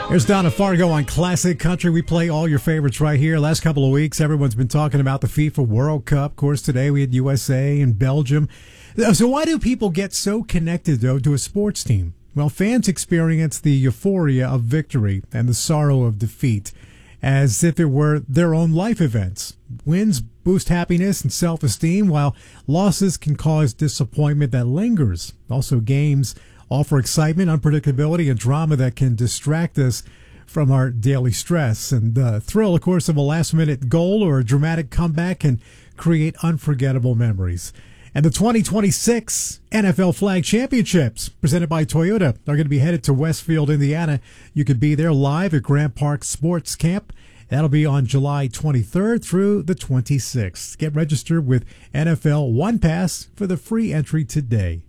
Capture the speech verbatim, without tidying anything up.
Here's Donna Fargo on Classic Country. We play all your favorites right here. Last couple of weeks, everyone's been talking about the FIFA World Cup. Of course, today we had U S A and Belgium. So why do people get so connected, though, to a sports team? Well, fans experience the euphoria of victory and the sorrow of defeat as if it were their own life events. Wins boost happiness and self-esteem, while losses can cause disappointment that lingers. Also, games offer excitement, unpredictability, and drama that can distract us from our daily stress. And the thrill, of course, of a last-minute goal or a dramatic comeback can create unforgettable memories. And the twenty twenty-six N F L Flag Championships, presented by Toyota, are going to be headed to Westfield, Indiana. You could be there live at Grant Park Sports Camp. That'll be on July twenty-third through the twenty-sixth. Get registered with N F L One Pass for the free entry today.